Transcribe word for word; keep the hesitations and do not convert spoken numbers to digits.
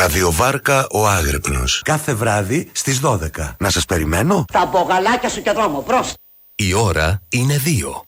Ραδιοβάρκα ο Άγρυπνος. Κάθε βράδυ στις δώδεκα. Να σας περιμένω. Τα μπογαλάκια σου και δρόμο, προς. Η ώρα είναι δύο.